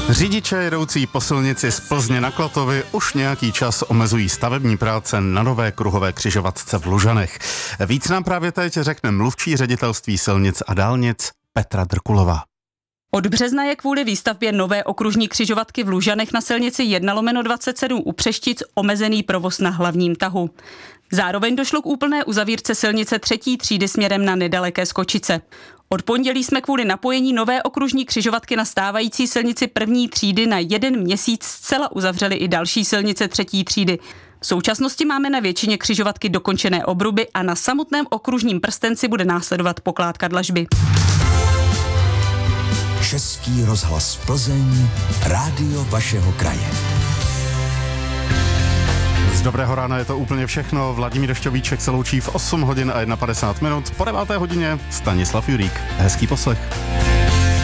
Řidiče jedoucí po silnici z Plzně na Klatovy už nějaký čas omezují stavební práce na nové kruhové křižovatce v Lužanech. Víc nám právě teď řekne mluvčí ředitelství silnic a dálnic Petra Drkulová. Od března je kvůli výstavbě nové okružní křižovatky v Lužanech na silnici 1/27 u Přeštic omezený provoz na hlavním tahu. Zároveň došlo k úplné uzavírce silnice 3. třídy směrem na nedaleké Skočice. Od pondělí jsme kvůli napojení nové okružní křižovatky na stávající silnici 1. třídy na 1 měsíc zcela uzavřeli i další silnice 3. třídy. V současnosti máme na většině křižovatky dokončené obruby a na samotném okružním prstenci bude následovat pokládka dlažby. Český rozhlas Plzeň, rádio vašeho kraje. Z dobrého rána je to úplně všechno. Vladimír Šťovíček se loučí v 8 hodin a 51 minut. Po 9. hodině Stanislav Jurík. Hezký poslech.